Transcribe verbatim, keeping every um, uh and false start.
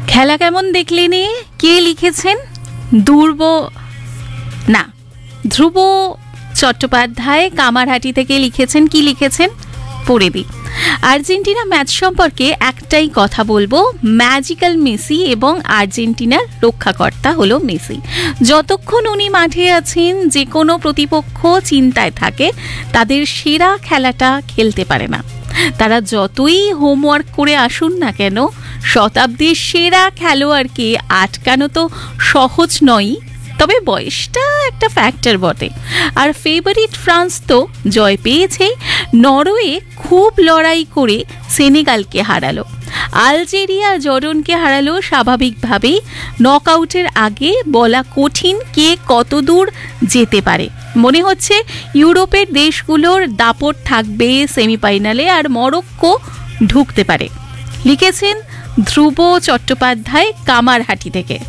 খেলা কেমন দেখলেন? কে লিখেছেন? দুর্ব না ধ্রুব চট্টোপাধ্যায় কামারহাটি থেকে লিখেছেন। কি লিখেছেন পড়ে দিই। আর্জেন্টিনা ম্যাচ সম্পর্কে একটাই কথা বলবো, ম্যাজিক্যাল মেসি এবং আর্জেন্টিনার রক্ষাকর্তা হলো মেসি। যতক্ষণ উনি মাঠে আছেন যে কোনো প্রতিপক্ষ চিন্তায় থাকে, তাদের সেরা খেলাটা খেলতে পারে না। তারা যতই হোমওয়ার্ক করে আসুন না কেন, শতাব্দীর সেরা খেলোয়াড়কে আটকানো তো সহজ নয়। তবে বয়সটা একটা ফ্যাক্টর বটে। আর ফেভারিট ফ্রান্স তো জয় পেয়েছে। নরওয়ে খুব লড়াই করে সেনেগালকে হারালো, আলজেরিয়া জর্ডনকে হারালো। স্বাভাবিকভাবেই নকআউটের আগে বলা কঠিন কে কত দূর যেতে পারে। মনে হচ্ছে ইউরোপের দেশগুলোর দাপট থাকবে সেমিফাইনালে, আর মরক্কো ঢুকতে পারে। লিখেছেন ধ্রুব চট্টোপাধ্যায় কামারহাটি থেকে।